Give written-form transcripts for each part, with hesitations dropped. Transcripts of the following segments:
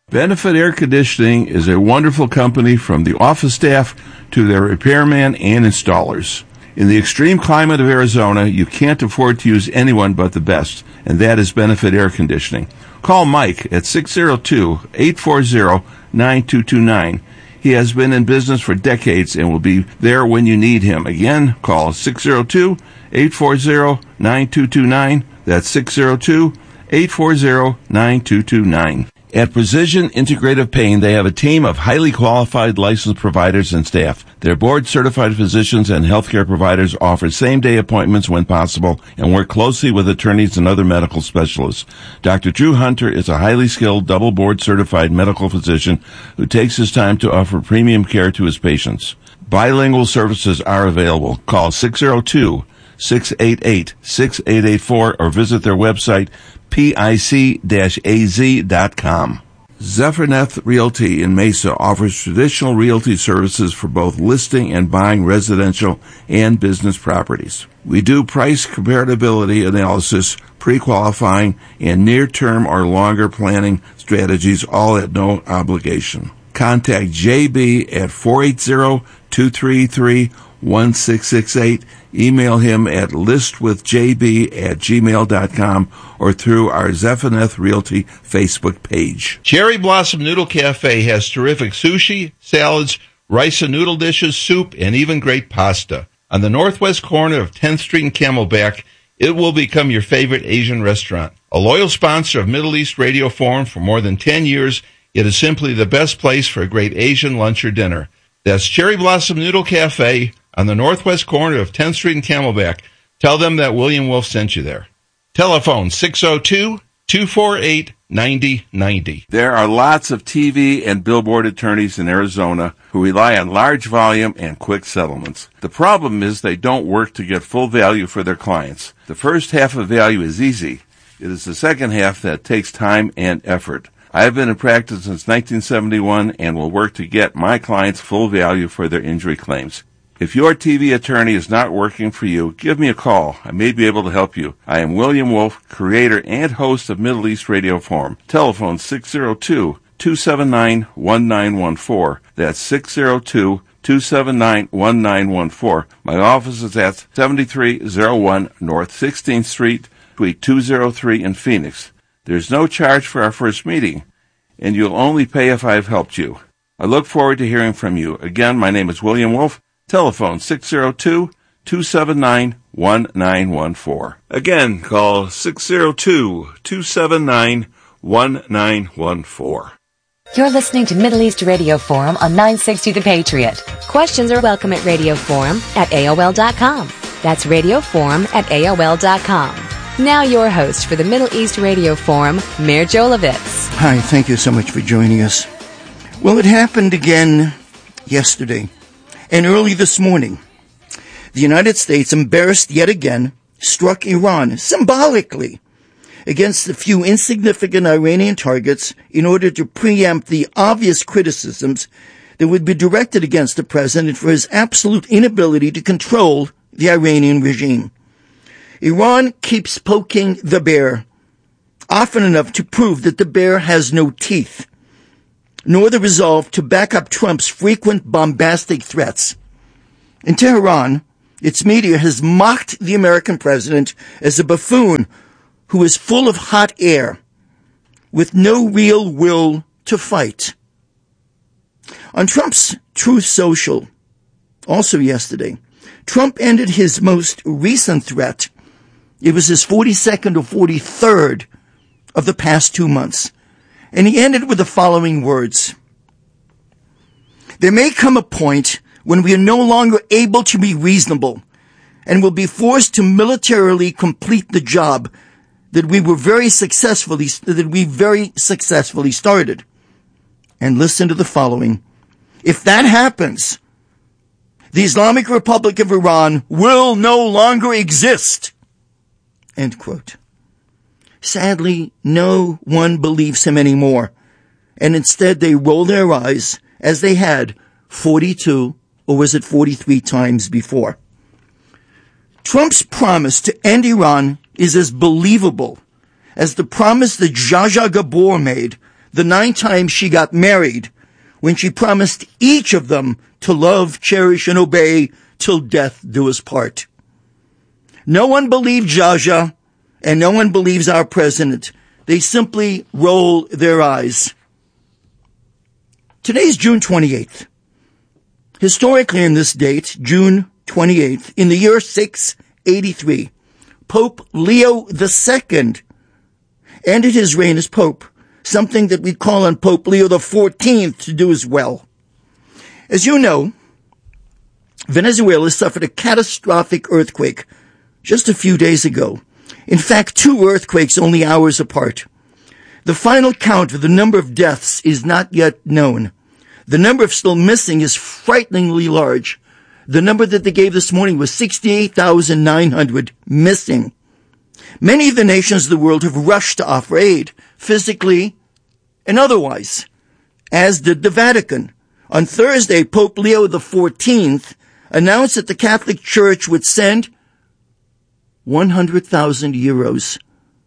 Benefit Air Conditioning is a wonderful company from the office staff to their repairman and installers. In the extreme climate of Arizona, you can't afford to use anyone but the best, and that is Benefit Air Conditioning. Call Mike at 602-840-9229. He has been in business for decades and will be there when you need him. Again, call 602-840-9229. That's 602-840-9229. At Precision Integrative Pain, they have a team of highly qualified licensed providers and staff. Their board-certified physicians and healthcare providers offer same-day appointments when possible and work closely with attorneys and other medical specialists. Dr. Drew Hunter is a highly skilled, double board-certified medical physician who takes his time to offer premium care to his patients. Bilingual services are available. Call 602-688-6884 or visit their website, pic-az.com. Zephyrneth Realty in Mesa offers traditional realty services for both listing and buying residential and business properties. We do price comparability analysis, pre-qualifying, and near-term or longer planning strategies, all at no obligation. Contact JB at 480-233-1668. Email him at listwithjb@gmail.com or through our Zephyrneth Realty Facebook page. Cherry Blossom Noodle Cafe has terrific sushi, salads, rice and noodle dishes, soup, and even great pasta. On the northwest corner of 10th Street and Camelback, it will become your favorite Asian restaurant. A loyal sponsor of Middle East Radio Forum for more than 10 years, it is simply the best place for a great Asian lunch or dinner. That's Cherry Blossom Noodle Cafe on the northwest corner of 10th Street and Camelback. Tell them that William Wolf sent you there. Telephone 602-248-9090. There are lots of TV and billboard attorneys in Arizona who rely on large volume and quick settlements. The problem is they don't work to get full value for their clients. The first half of value is easy. It is the second half that takes time and effort. I have been in practice since 1971 and will work to get my clients full value for their injury claims. If your TV attorney is not working for you, give me a call. I may be able to help you. I am William Wolf, creator and host of Middle East Radio Forum. Telephone 602-279-1914. That's 602-279-1914. My office is at 7301 North 16th Street, Suite 203 in Phoenix. There's no charge for our first meeting, and you'll only pay if I've helped you. I look forward to hearing from you. Again, my name is William Wolf. Telephone 602-279-1914. Again, call 602-279-1914. You're listening to Middle East Radio Forum on 960 The Patriot. Questions are welcome at radioforum@aol.com. That's radioforum@aol.com. Now your host for the Middle East Radio Forum, Meir Jolovitz. Hi, thank you so much for joining us. Well, it happened again yesterday and early this morning. The United States, embarrassed yet again, struck Iran symbolically against a few insignificant Iranian targets in order to preempt the obvious criticisms that would be directed against the president for his absolute inability to control the Iranian regime. Iran keeps poking the bear, often enough to prove that the bear has no teeth, nor the resolve to back up Trump's frequent bombastic threats. In Tehran, its media has mocked the American president as a buffoon who is full of hot air, with no real will to fight. On Trump's Truth Social, also yesterday, Trump ended his most recent threat. It was his 42nd or 43rd of the past 2 months. And he ended with the following words. There may come a point when we are no longer able to be reasonable and will be forced to militarily complete the job that we very successfully started. And listen to the following. If that happens, the Islamic Republic of Iran will no longer exist. End quote. Sadly, no one believes him anymore, and instead they roll their eyes as they had 42, or was it 43 times before. Trump's promise to end Iran is as believable as the promise that Zsa Zsa Gabor made the 9 times she got married, when she promised each of them to love, cherish, and obey till death do us part. No one believed Zsa, and no one believes our president. They simply roll their eyes. Today's June 28th. Historically, on this date, June 28th, in the year 683, Pope Leo II ended his reign as Pope, something that we call on Pope Leo XIV to do as well. As you know, Venezuela suffered a catastrophic earthquake just a few days ago. In fact, 2 earthquakes only hours apart. The final count of the number of deaths is not yet known. The number of still missing is frighteningly large. The number that they gave this morning was 68,900 missing. Many of the nations of the world have rushed to offer aid, physically and otherwise, as did the Vatican. On Thursday, Pope Leo XIV announced that the Catholic Church would send 100,000 euros.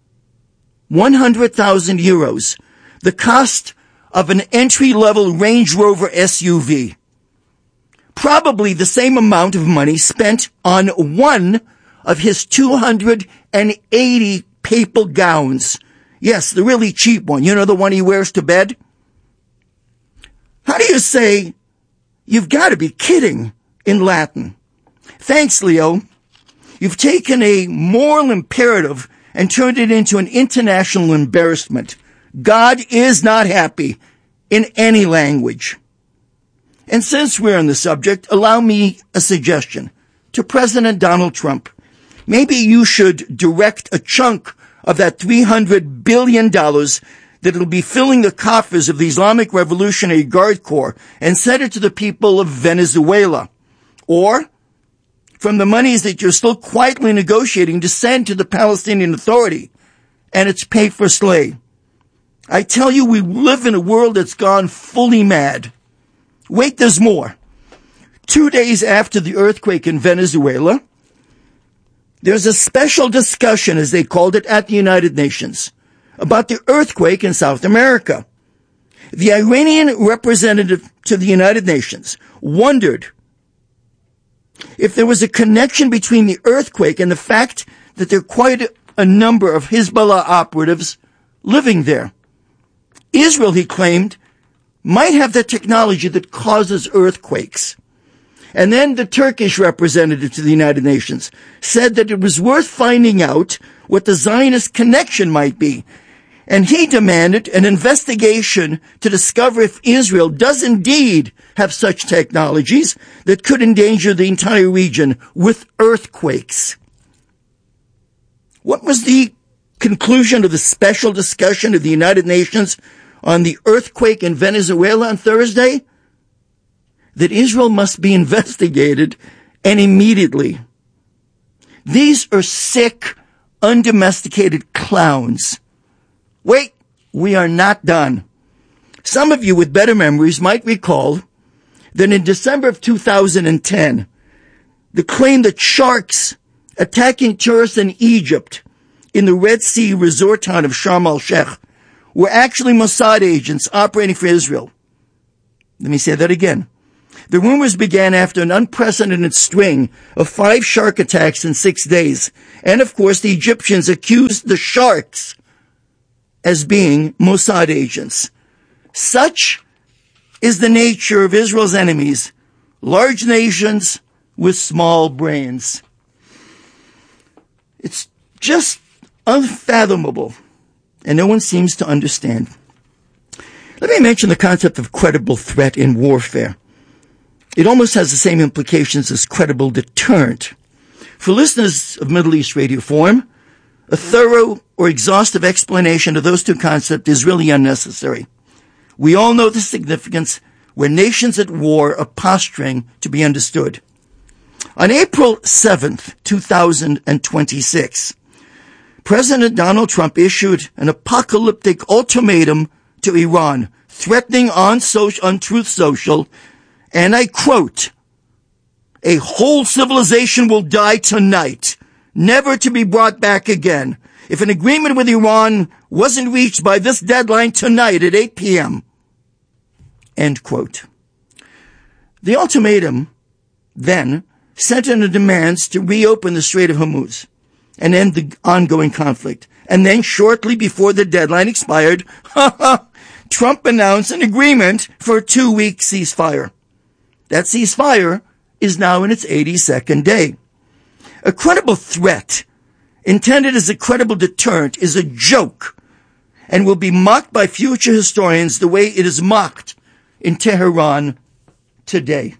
100,000 euros. The cost of an entry-level Range Rover SUV. Probably the same amount of money spent on one of his 280 papal gowns. Yes, the really cheap one. You know, the one he wears to bed? How do you say, "You've got to be kidding," in Latin? Thanks, Leo. You've taken a moral imperative and turned it into an international embarrassment. God is not happy in any language. And since we're on the subject, allow me a suggestion to President Donald Trump. Maybe you should direct a chunk of that $300 billion that will be filling the coffers of the Islamic Revolutionary Guard Corps and send it to the people of Venezuela. Or from the monies that you're still quietly negotiating to send to the Palestinian Authority and its pay-for-slay. I tell you, we live in a world that's gone fully mad. Wait, there's more. 2 days after the earthquake in Venezuela, there's a special discussion, as they called it, at the United Nations about the earthquake in South America. The Iranian representative to the United Nations wondered if there was a connection between the earthquake and the fact that there are quite a number of Hezbollah operatives living there. Israel, he claimed, might have the technology that causes earthquakes. And then the Turkish representative to the United Nations said that it was worth finding out what the Zionist connection might be. And he demanded an investigation to discover if Israel does indeed have such technologies that could endanger the entire region with earthquakes. What was the conclusion of the special discussion of the United Nations on the earthquake in Venezuela on Thursday? That Israel must be investigated, and immediately. These are sick, undomesticated clowns. Wait, we are not done. Some of you with better memories might recall that in December of 2010, the claim that sharks attacking tourists in Egypt in the Red Sea resort town of Sharm el-Sheikh were actually Mossad agents operating for Israel. Let me say that again. The rumors began after an unprecedented string of 5 shark attacks in 6 days. And of course, the Egyptians accused the sharks as being Mossad agents. Such is the nature of Israel's enemies, large nations with small brains. It's just unfathomable, and no one seems to understand. Let me mention the concept of credible threat in warfare. It almost has the same implications as credible deterrent. For listeners of Middle East Radio Forum, a thorough or exhaustive explanation of those two concepts is really unnecessary. We all know the significance when nations at war are posturing to be understood. On April 7th, 2026, President Donald Trump issued an apocalyptic ultimatum to Iran, threatening on Truth Social, and I quote, "A whole civilization will die tonight, never to be brought back again. if an agreement with Iran wasn't reached by this deadline tonight at 8 p.m. End quote. The ultimatum then centered on demands to reopen the Strait of Hormuz and end the ongoing conflict. And then shortly before the deadline expired, Trump announced an agreement for a 2-week ceasefire. That ceasefire is now in its 82nd day. A credible threat intended as a credible deterrent is a joke and will be mocked by future historians the way it is mocked in Tehran today.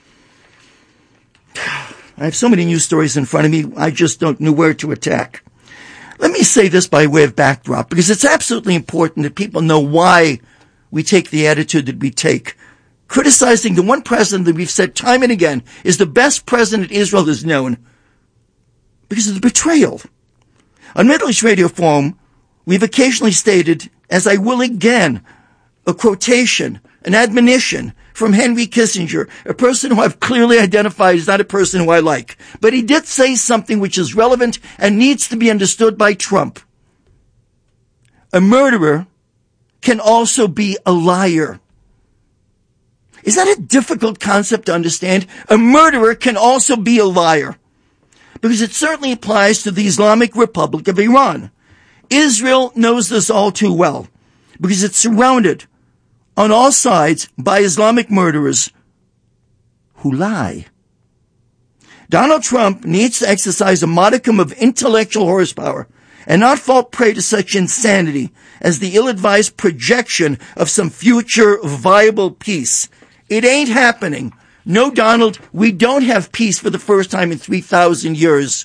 I have so many news stories in front of me, I just don't know where to attack. Let me say this by way of backdrop, because it's absolutely important that people know why we take the attitude that we take. Criticizing the one president that we've said time and again is the best president Israel has known because of the betrayal. On Middle East Radio Forum, we've occasionally stated, as I will again, a quotation, an admonition from Henry Kissinger, a person who I've clearly identified as not a person who I like. But he did say something which is relevant and needs to be understood by Trump. A murderer can also be a liar. Is that a difficult concept to understand? A murderer can also be a liar. Because it certainly applies to the Islamic Republic of Iran. Israel knows this all too well, because it's surrounded on all sides by Islamic murderers who lie. Donald Trump needs to exercise a modicum of intellectual horsepower and not fall prey to such insanity as the ill-advised projection of some future viable peace. It ain't happening. No, Donald, we don't have peace for the first time in 3,000 years.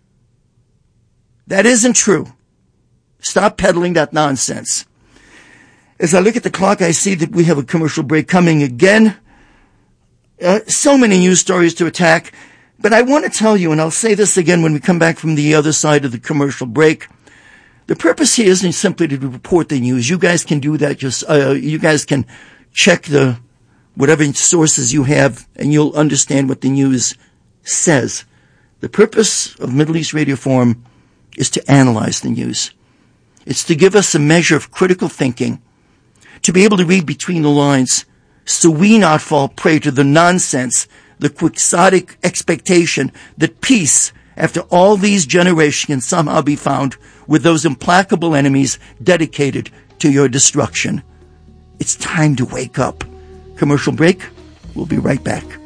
That isn't true. Stop peddling that nonsense. As I look at the clock, I see that we have a commercial break coming again. So many news stories to attack. But I want to tell you, and I'll say this again when we come back from the other side of the commercial break, the purpose here isn't simply to report the news. You guys can do that. You guys can check the whatever sources you have, and you'll understand what the news says. The purpose of Middle East Radio Forum is to analyze the news. It's to give us a measure of critical thinking, to be able to read between the lines, so we not fall prey to the nonsense, the quixotic expectation that peace, after all these generations, can somehow be found with those implacable enemies dedicated to your destruction. It's time to wake up. Commercial break. We'll be right back.